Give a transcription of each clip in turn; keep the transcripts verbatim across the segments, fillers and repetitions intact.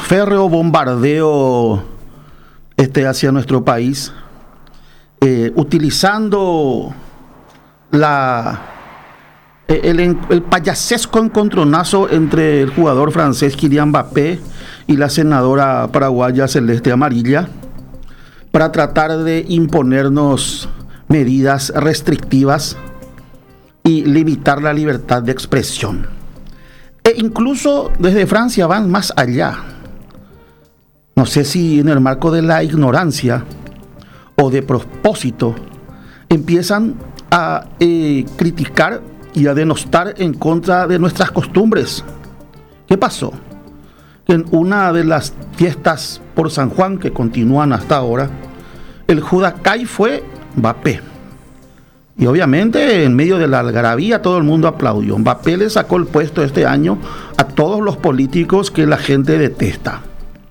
férreo bombardeo este, hacia nuestro país, eh, utilizando la, el, el payasesco encontronazo entre el jugador francés Kylian Mbappé y la senadora paraguaya Celeste Amarilla para tratar de imponernos medidas restrictivas y limitar la libertad de expresión. E incluso desde Francia van más allá. No sé si en el marco de la ignorancia o de propósito empiezan a eh, criticar y a denostar en contra de nuestras costumbres. ¿Qué pasó? Que en una de las fiestas por San Juan que continúan hasta ahora, el Judacay fue Mbappé. Y obviamente en medio de la algarabía todo el mundo aplaudió. Mbappé le sacó el puesto este año a todos los políticos que la gente detesta.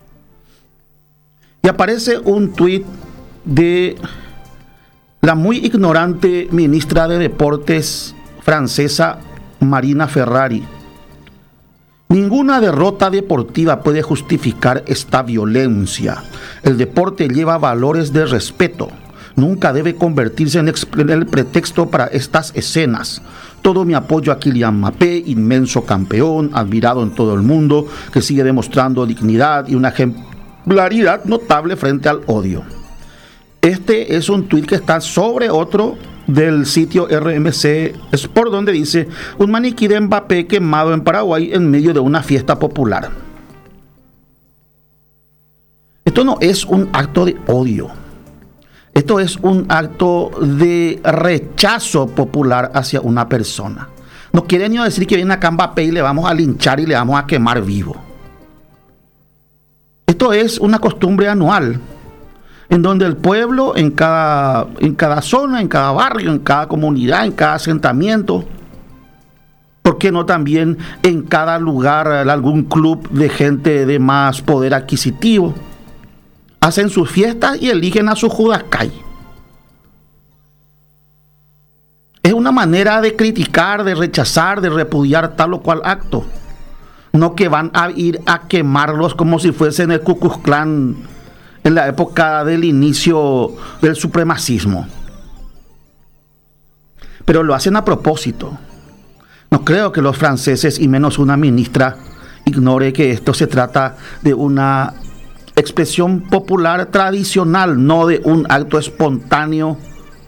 Y aparece un tuit de la muy ignorante ministra de Deportes francesa Marina Ferrari. Ninguna derrota deportiva puede justificar esta violencia. El deporte lleva valores de respeto. Nunca debe convertirse en el pretexto para estas escenas. Todo mi apoyo a Kylian Mbappé, inmenso campeón, admirado en todo el mundo, que sigue demostrando dignidad y una ejemplaridad notable frente al odio. Este es un tuit que está sobre otro del sitio R M C Sport, donde dice: un maniquí de Mbappé quemado en Paraguay en medio de una fiesta popular. Esto no es un acto de odio. Esto es un acto de rechazo popular hacia una persona. No quiere ni decir que viene acá Mbappé y le vamos a linchar y le vamos a quemar vivo. Esto es una costumbre anual, en donde el pueblo, en cada, en cada zona, en cada barrio, en cada comunidad, en cada asentamiento, ¿por qué no también en cada lugar, algún club de gente de más poder adquisitivo, hacen sus fiestas y eligen a su Judacay? Es una manera de criticar, de rechazar, de repudiar tal o cual acto. No que van a ir a quemarlos como si fuesen el Ku Klux Klan en la época del inicio del supremacismo. Pero lo hacen a propósito. No creo que los franceses, y menos una ministra, ignore que esto se trata de una expresión popular tradicional, no de un acto espontáneo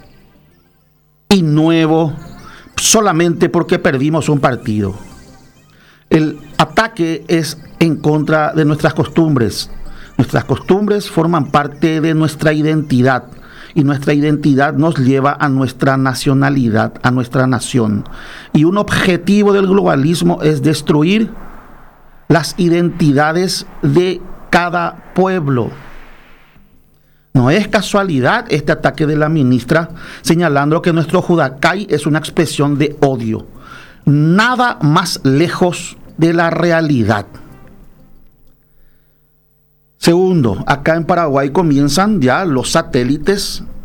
y nuevo solamente porque perdimos un partido. El ataque es en contra de nuestras costumbres. Nuestras costumbres forman parte de nuestra identidad y nuestra identidad nos lleva a nuestra nacionalidad, a nuestra nación. Y un objetivo del globalismo es destruir las identidades de cada pueblo. No es casualidad este ataque de la ministra señalando que nuestro Judacay es una expresión de odio. Nada más lejos de la realidad. Segundo, acá en Paraguay comienzan ya los satélites